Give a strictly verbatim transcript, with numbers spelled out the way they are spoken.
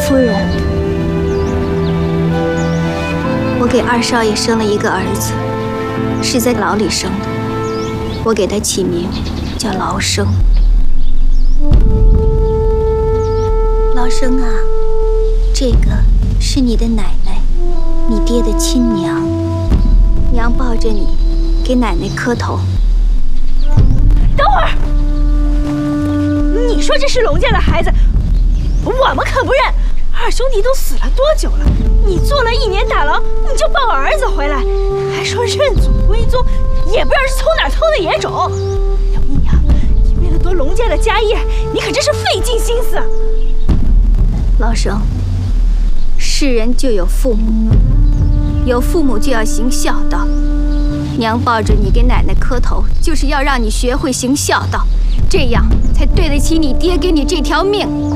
夫人，我给二少爷生了一个儿子，是在牢里生的。我给他起名叫劳生。劳生啊，这个是你的奶奶，你爹的亲娘。娘抱着你，给奶奶磕头。 等会儿，你说这是龙家的孩子，我们可不认。二兄弟都死了多久了？你坐了一年大牢，你就抱个儿子回来，还说认祖归宗，也不知道是从哪儿偷的野种。小姨娘，你为了夺龙家的家业，你可真是费尽心思。 老生，世人就有父母，有父母就要行孝道。娘抱着你给奶奶磕头，就是要让你学会行孝道，这样才对得起你爹给你这条命。